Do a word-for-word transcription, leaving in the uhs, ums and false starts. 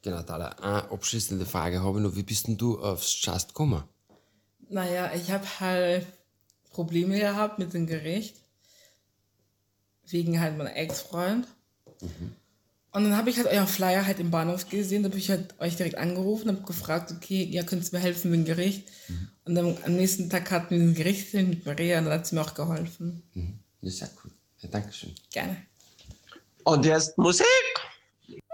Genau, Thala, eine abschließende Frage habe ich noch. Wie bist denn du aufs Just gekommen? Naja, ich habe halt Probleme gehabt mit dem Gericht. Wegen halt meinem Ex-Freund. Mhm. Und dann habe ich halt euren Flyer halt im Bahnhof gesehen. Da habe ich halt euch direkt angerufen und habe gefragt, okay, ja, könnt ihr mir helfen mit dem Gericht? Mhm. Und dann am nächsten Tag hatten wir ein Gericht mit Maria und dann hat sie mir auch geholfen. Mhm. Das ist sehr cool. Ja, danke schön. Gerne. Und jetzt Musik!